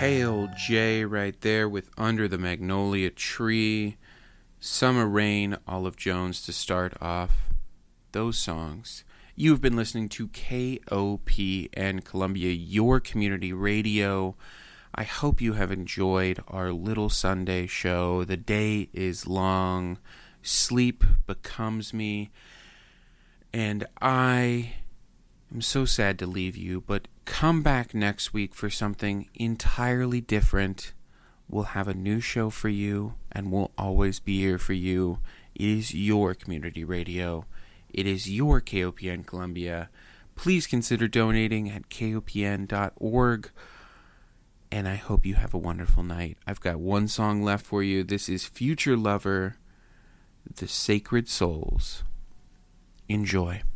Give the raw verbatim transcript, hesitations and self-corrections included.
K L J right there with Under the Magnolia Tree, Summer Rain, Olive Jones to start off those songs. You've been listening to K O P N Columbia, your community radio. I hope you have enjoyed our little Sunday show. The day is long. Sleep becomes me. And I am so sad to leave you, but come back next week for something entirely different. We'll have a new show for you, and we'll always be here for you. It is your community radio. It is your K O P N Columbia. Please consider donating at K O P N dot org. And I hope you have a wonderful night. I've got one song left for you. This is Future Lover, The Sacred Souls. Enjoy.